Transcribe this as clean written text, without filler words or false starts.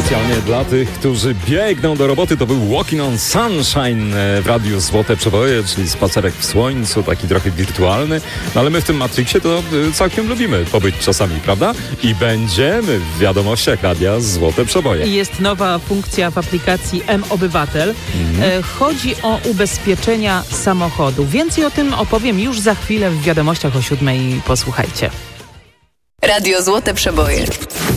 Specjalnie dla tych, którzy biegną do roboty, to był Walking on Sunshine w radiu Złote Przeboje, czyli spacerek w słońcu, taki trochę wirtualny. No ale my w tym Matrixie to całkiem lubimy pobyć czasami, prawda? I będziemy w wiadomościach radia Złote Przeboje. Jest nowa funkcja w aplikacji M-Obywatel. Chodzi o ubezpieczenia samochodu. Więcej o tym opowiem już za chwilę w wiadomościach o 7:00. Posłuchajcie. Radio Złote Przeboje.